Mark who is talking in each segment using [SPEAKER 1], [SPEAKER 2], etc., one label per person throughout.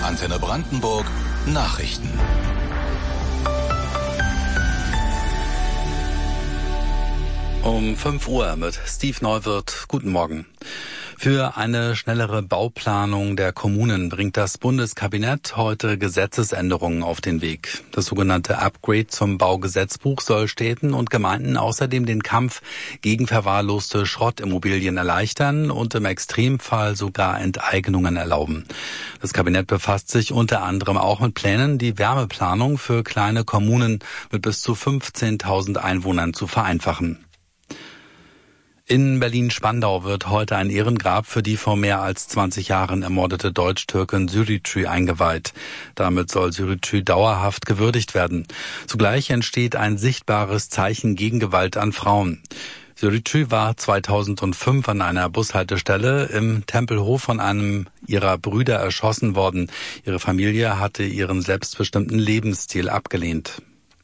[SPEAKER 1] Antenne Brandenburg Nachrichten.
[SPEAKER 2] Um 5 Uhr mit Steve Neuwirth. Guten Morgen. Für eine schnellere Bauplanung der Kommunen bringt das Bundeskabinett heute Gesetzesänderungen auf den Weg. Das sogenannte Upgrade zum Baugesetzbuch soll Städten und Gemeinden außerdem den Kampf gegen verwahrloste Schrottimmobilien erleichtern und im Extremfall sogar Enteignungen erlauben. Das Kabinett befasst sich unter anderem auch mit Plänen, die Wärmeplanung für kleine Kommunen mit bis zu 15.000 Einwohnern zu vereinfachen. In Berlin-Spandau wird heute ein Ehrengrab für die vor mehr als 20 Jahren ermordete Deutsch-Türkin Zürici eingeweiht. Damit soll Zürici dauerhaft gewürdigt werden. Zugleich entsteht ein sichtbares Zeichen gegen Gewalt an Frauen. Zürici war 2005 an einer Bushaltestelle im Tempelhof von einem ihrer Brüder erschossen worden. Ihre Familie hatte ihren selbstbestimmten Lebensstil abgelehnt.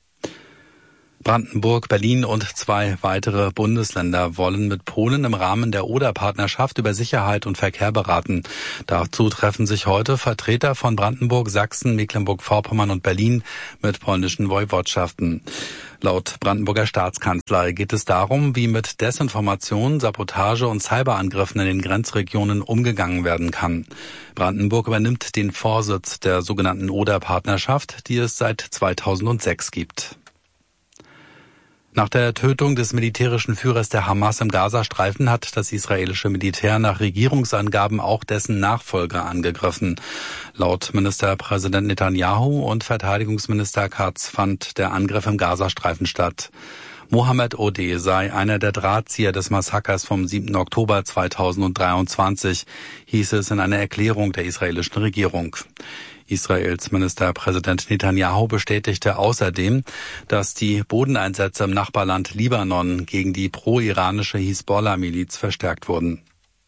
[SPEAKER 2] Brandenburg, Berlin und 2 weitere Bundesländer wollen mit Polen im Rahmen der Oder-Partnerschaft über Sicherheit und Verkehr beraten. Dazu treffen sich heute Vertreter von Brandenburg, Sachsen, Mecklenburg-Vorpommern und Berlin mit polnischen Woiwodschaften. Laut Brandenburger Staatskanzlei geht es darum, wie mit Desinformation, Sabotage und Cyberangriffen in den Grenzregionen umgegangen werden kann. Brandenburg übernimmt den Vorsitz der sogenannten Oder-Partnerschaft, die es seit 2006 gibt. Nach der Tötung des militärischen Führers der Hamas im Gazastreifen hat das israelische Militär nach Regierungsangaben auch dessen Nachfolger angegriffen. Laut Ministerpräsident Netanyahu und Verteidigungsminister Katz fand der Angriff im Gazastreifen statt. Mohammed Odeh sei einer der Drahtzieher des Massakers vom 7. Oktober 2023, hieß es in einer Erklärung der israelischen Regierung. Israels Ministerpräsident Netanyahu bestätigte außerdem, dass die Bodeneinsätze im Nachbarland Libanon gegen die pro-iranische Hisbollah-Miliz verstärkt wurden.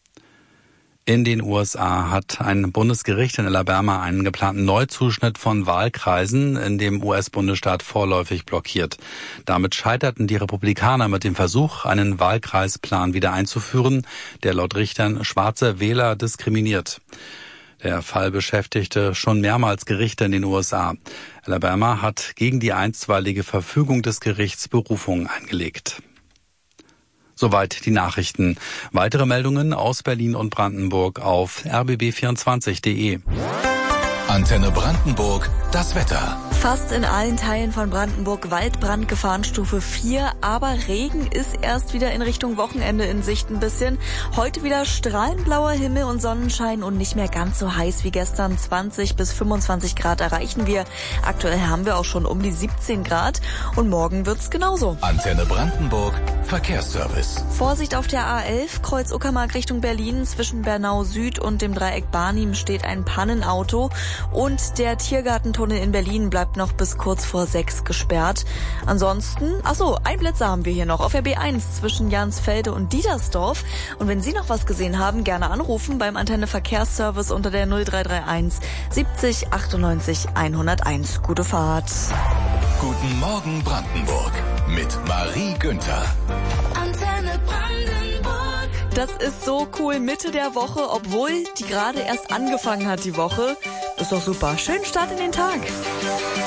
[SPEAKER 2] In den USA hat ein Bundesgericht in Alabama einen geplanten Neuzuschnitt von Wahlkreisen in dem US-Bundesstaat vorläufig blockiert. Damit scheiterten die Republikaner mit dem Versuch, einen Wahlkreisplan wieder einzuführen, der laut Richtern schwarze Wähler diskriminiert. Der Fall beschäftigte schon mehrmals Gerichte in den USA. Alabama hat gegen die einstweilige Verfügung des Gerichts Berufung eingelegt. Soweit die Nachrichten. Weitere Meldungen aus Berlin und Brandenburg auf rbb24.de.
[SPEAKER 1] Antenne Brandenburg, das Wetter.
[SPEAKER 3] Fast in allen Teilen von Brandenburg Waldbrand Gefahrenstufe 4, aber Regen ist erst wieder in Richtung Wochenende in Sicht ein bisschen. Heute wieder strahlend blauer Himmel und Sonnenschein und nicht mehr ganz so heiß wie gestern. 20 bis 25 Grad erreichen wir. Aktuell haben wir auch schon um die 17 Grad und morgen wird's genauso.
[SPEAKER 1] Antenne Brandenburg, Verkehrsservice.
[SPEAKER 3] Vorsicht auf der A11, Kreuz Uckermark Richtung Berlin. Zwischen Bernau Süd und dem Dreieck Barnim steht ein Pannenauto und der Tiergartentunnel in Berlin bleibt noch bis kurz vor 6 gesperrt. Ansonsten, ein Blitzer haben wir hier noch auf der B1 zwischen Jansfelde und Dietersdorf. Und wenn Sie noch was gesehen haben, gerne anrufen beim Antenne Verkehrsservice unter der 0331 70 98 101. Gute Fahrt.
[SPEAKER 1] Guten Morgen Brandenburg mit Marie Günther.
[SPEAKER 3] Antenne Brandenburg. Das ist so cool, Mitte der Woche, obwohl die gerade erst angefangen hat, die Woche. Ist doch super. Schönen Start in den Tag.